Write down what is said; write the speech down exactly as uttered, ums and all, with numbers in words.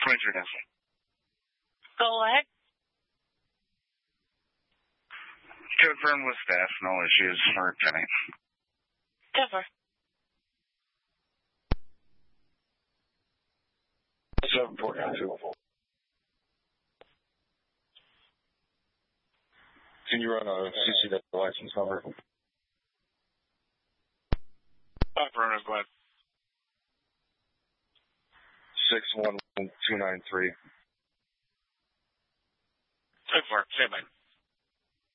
twenty-three down. Go ahead. Confirmed with staff, no issues for Penny. Cover. seven four nine two. Can you run a C C W license number? Affirmative, go ahead. six one one two nine three. Good work, same